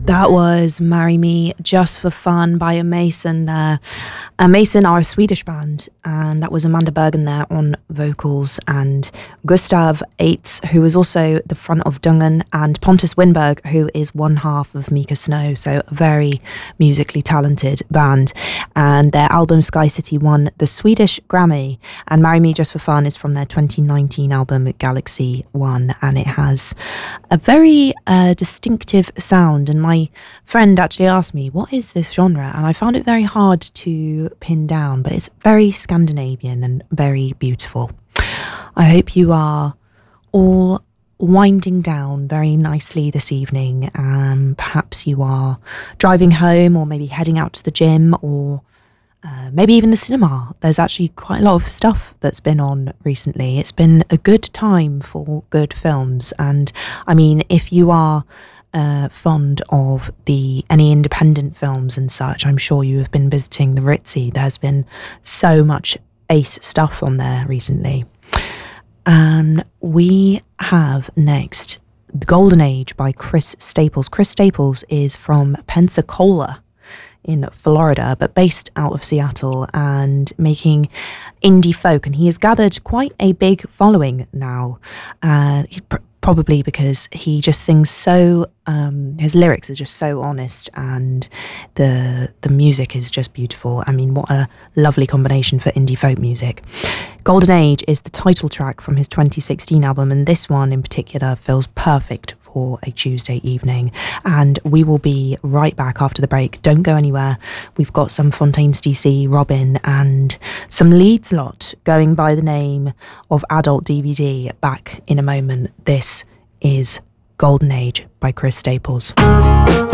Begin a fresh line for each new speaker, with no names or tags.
That was Marry Me Just for Fun by a Mason there. Mason are a Swedish band, and that was Amanda Bergen there on vocals, and Gustav Eitz, who is also the front of Dungen, and Pontus Winberg, who is one half of Mika Snow, so a very musically talented band. And their album Sky City won the Swedish Grammy, and Marry Me Just for Fun is from their 2019 album Galaxy One, and it has a very distinctive sound. And my friend actually asked me, what is this genre? And I found it very hard to pin down, but it's very Scandinavian and very beautiful. I hope you are all winding down very nicely this evening. Perhaps you are driving home, or maybe heading out to the gym, or maybe even the cinema. There's actually quite a lot of stuff that's been on recently. It's been a good time for good films. And I mean, if you are fond of any independent films and such, I'm sure you have been visiting the Ritzy. There's been so much ace stuff on there recently. And we have next The Golden Age by Chris Staples. Chris Staples is from Pensacola in Florida, but based out of Seattle and making indie folk. And he has gathered quite a big following now. Probably because he just sings so, his lyrics are just so honest, and the music is just beautiful. I mean, what a lovely combination for indie folk music. Golden Age is the title track from his 2016 album, and this one in particular feels perfect for a Tuesday evening. And we will be right back after the break. Don't go anywhere. We've got some Fontaines DC, Robin, and some Leeds lot going by the name of Adult DVD back in a moment. This is Golden Age by Chris Staples.